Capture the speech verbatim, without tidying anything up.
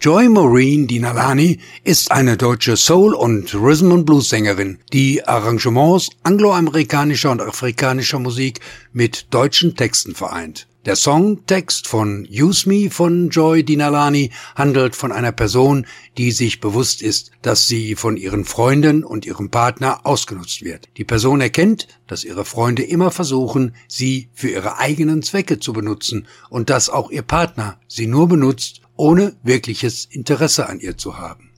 Joy Maureen Dinalani ist eine deutsche Soul- und Rhythm-and-Blues-Sängerin, die Arrangements angloamerikanischer und afrikanischer Musik mit deutschen Texten vereint. Der Songtext von Use Me von Joy Dinalani handelt von einer Person, die sich bewusst ist, dass sie von ihren Freunden und ihrem Partner ausgenutzt wird. Die Person erkennt, dass ihre Freunde immer versuchen, sie für ihre eigenen Zwecke zu benutzen und dass auch ihr Partner sie nur benutzt, ohne wirkliches Interesse an ihr zu haben.